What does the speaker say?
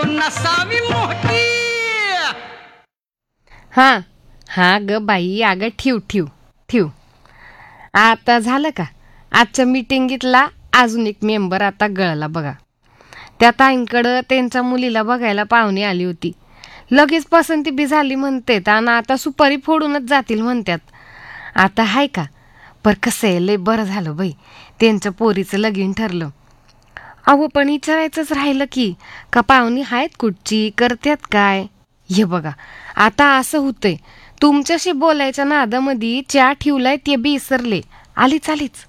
नसावी मोठी. हा ग बाई, अगं ठेव. आता झालं का? आजच्या मीटिंगीतला अजून एक मेंबर आता गळला बघा. त्या ताईंकडं त्यांच्या मुलीला बघायला पाहुणे आली होती. लगेच पसंती बी झाली म्हणतेत आणि आता सुपारी फोडूनच जातील म्हणतात. आता हाय का? पर कसं आहे, लय बरं झालं बाई त्यांच्या पोरीचं लगीन ठरलं. अहो पण विचारायचंच राहिलं की का पाहुणी आहेत कुठची, करतात काय. हे बघा आता असं होतंय, तुमच्याशी बोलायच्या नादामध्ये चहा ठेवलाय ते बी विसरले. आलीच